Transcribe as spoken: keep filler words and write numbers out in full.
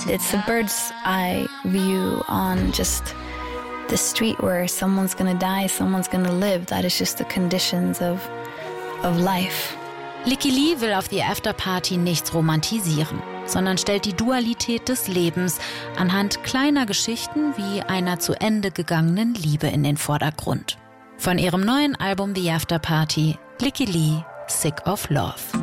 It's a bird's eye view on just the street where someone's gonna die, someone's gonna live. That is just the conditions of, of life. Lykke Li will auf die Afterparty nichts romantisieren, sondern stellt die Dualität des Lebens anhand kleiner Geschichten wie einer zu Ende gegangenen Liebe in den Vordergrund. Von ihrem neuen Album The Afterparty, Lykke Li, Sick of Love.